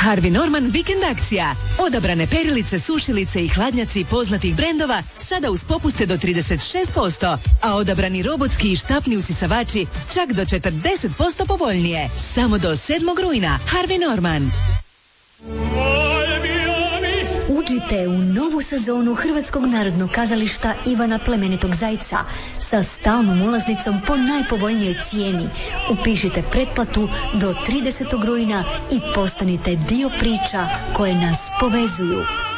Harvey Norman vikend akcija. Odabrane perilice, sušilice i hladnjaci poznatih brendova sada uz popuste do 36%, a odabrani robotski i štapni usisavači čak do 40% povoljnije. Samo do 7. rujna. Harvey Norman. Uđite u novu sezonu Hrvatskog narodnog kazališta Ivana Plemenitog Zajca sa stalnom ulaznicom po najpovoljnijoj cijeni. Upišite pretplatu do 30. rujna i postanite dio priča koje nas povezuju.